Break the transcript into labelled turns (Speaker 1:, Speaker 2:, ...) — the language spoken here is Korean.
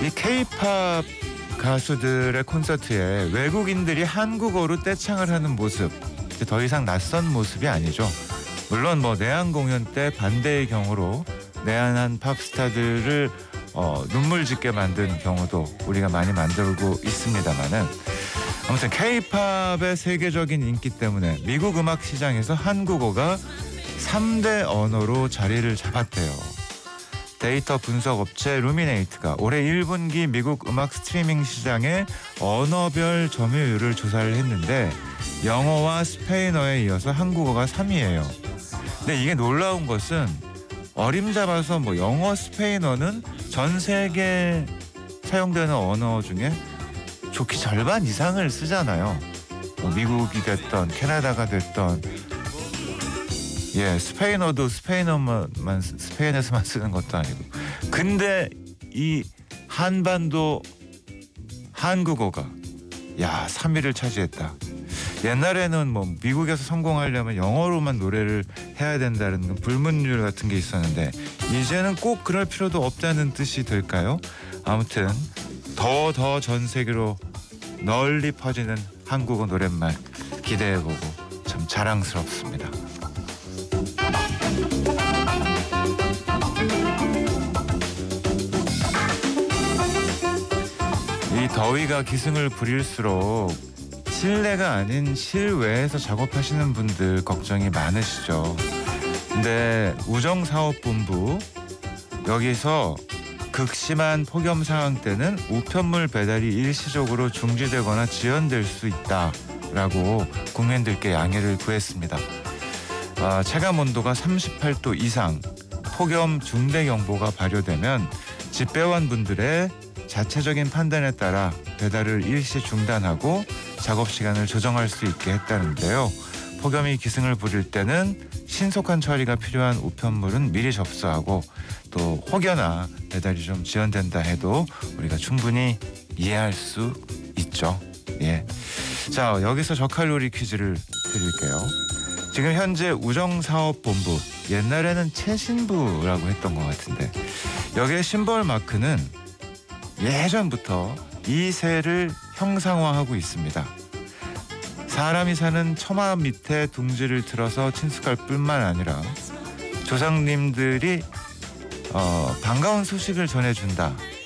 Speaker 1: 이 K-팝 가수들의 콘서트에 외국인들이 한국어로 떼창을 하는 모습, 더 이상 낯선 모습이 아니죠. 물론 내한 공연 때 반대의 경우로 내한한 팝스타들을 눈물 짓게 만든 경우도 우리가 많이 만들고 있습니다만은, 아무튼 K-팝의 세계적인 인기 때문에 미국 음악 시장에서 한국어가 3대 언어로 자리를 잡았대요. 데이터 분석 업체 루미네이트가 올해 1분기 미국 음악 스트리밍 시장의 언어별 점유율을 조사를 했는데 영어와 스페인어에 이어서 한국어가 3위예요. 근데 이게 놀라운 것은 어림잡아서 영어, 스페인어는 전 세계 사용되는 언어 중에 좋게 절반 이상을 쓰잖아요. 미국이 됐던 캐나다가 됐던, 스페인어도 스페인에서만 쓰는 것도 아니고. 근데 이 한반도 한국어가 3위를 차지했다. 옛날에는 미국에서 성공하려면 영어로만 노래를 해야 된다는 불문율 같은 게 있었는데 이제는 꼭 그럴 필요도 없다는 뜻이 될까요? 아무튼 더 전 세계로 널리 퍼지는 한국어 노랫말 기대해보고 참 자랑스럽습니다. 이 더위가 기승을 부릴수록 실내가 아닌 실외에서 작업하시는 분들 걱정이 많으시죠. 근데 우정사업본부 여기서 극심한 폭염 상황 때는 우편물 배달이 일시적으로 중지되거나 지연될 수 있다라고 국민들께 양해를 구했습니다. 체감 온도가 38도 이상, 폭염 중대경보가 발효되면 집배원분들의 자체적인 판단에 따라 배달을 일시 중단하고 작업 시간을 조정할 수 있게 했다는데요. 폭염이 기승을 부릴 때는 신속한 처리가 필요한 우편물은 미리 접수하고, 또 혹여나 배달이 좀 지연된다 해도 우리가 충분히 이해할 수 있죠. 자, 여기서 저칼로리 퀴즈를 드릴게요. 지금 현재 우정사업본부, 옛날에는 최신부라고 했던 것 같은데, 여기에 심벌 마크는 예전부터 이 새를 형상화하고 있습니다. 사람이 사는 처마 밑에 둥지를 틀어서 친숙할 뿐만 아니라 조상님들이 반가운 소식을 전해준다,